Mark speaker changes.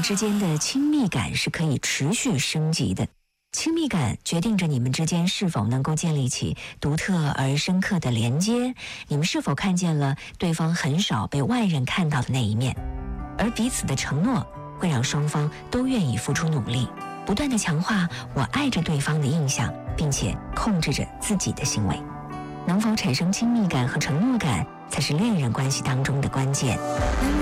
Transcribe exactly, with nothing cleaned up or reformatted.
Speaker 1: 人之间的亲密感是可以持续升级的。亲密感决定着你们之间是否能够建立起独特而深刻的连接，你们是否看见了对方很少被外人看到的那一面。而彼此的承诺会让双方都愿意付出努力，不断地强化我爱着对方的印象，并且控制着自己的行为。能否产生亲密感和承诺感，才是恋人关系当中的关键。